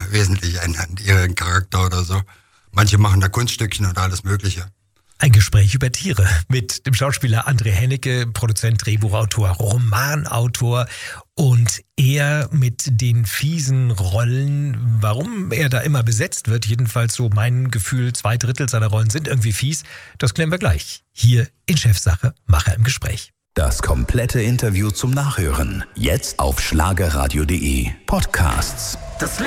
wesentlich an ihren Charakter oder so. Manche machen da Kunststückchen und alles Mögliche. Ein Gespräch über Tiere mit dem Schauspieler André Hennecke, Produzent, Drehbuchautor, Romanautor und er mit den fiesen Rollen. Warum er da immer besetzt wird, jedenfalls so mein Gefühl, 2/3 seiner Rollen sind irgendwie fies, das klären wir gleich. Hier in Chefsache, Macher im Gespräch. Das komplette Interview zum Nachhören. Jetzt auf schlagerradio.de Podcasts. Das